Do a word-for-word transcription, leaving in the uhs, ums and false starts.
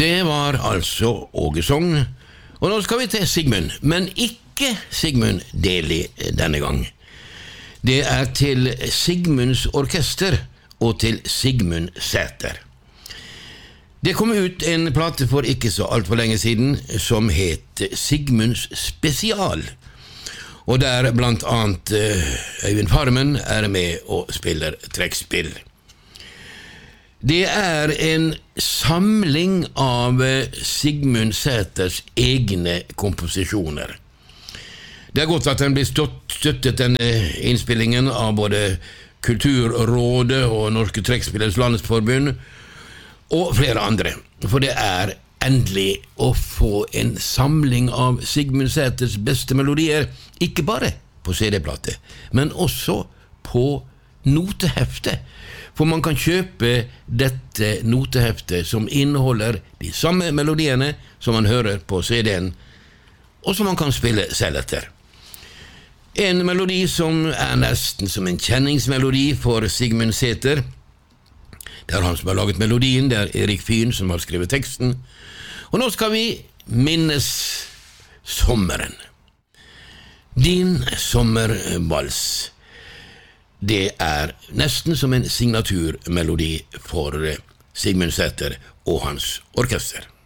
Det var altså Åge Sogn, og nå skal vi til Sigmund, men ikke Sigmund Deli denne gang. Det er til Sigmunds orkester og til Sigmund Sæter. Det kom ut en plate for ikke så alt for lenge siden som het Sigmunds Spesial, og der blant annet Øyvind Farmen er med og spiller trekkspill. Det er en samling av Sigmund Sæters egne komposisjoner. Det er godt at den blir støttet denne innspillingen av både Kulturrådet og Norske Trekkspillers Landsforbund og flere andre, for det er endelig å få en samling av Sigmund Sæters beste melodier, ikke bare på C D-plate, men også på notehefte. For man kan kjøpe dette noteheftet som inneholder de samme melodiene som man hører på C D-en, og som man kan spille selv etter. En melodi som er nesten som en kjenningsmelodi for Sigmund Sæter. Det er han som har laget melodien, det er Erik Fyn som har skrevet teksten. Og nå skal vi minnes sommeren. Din sommervals. Det er nesten som en signaturmelodi for Sigmund Sæter og hans orkester.